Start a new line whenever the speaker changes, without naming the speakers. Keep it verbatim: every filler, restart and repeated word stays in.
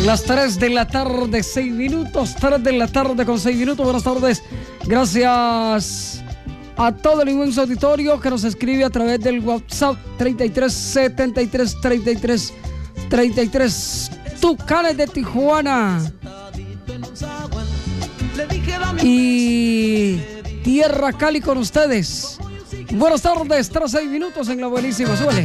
Las tres de la tarde, seis minutos. tres de la tarde con seis minutos. Buenas tardes. Gracias a todo el inmenso auditorio que nos escribe a través del WhatsApp treinta y tres setenta y tres treinta y tres treinta y tres. Tucanes de Tijuana y Tierra Cali con ustedes. Buenas tardes, tras seis minutos en la buenísima. Suele.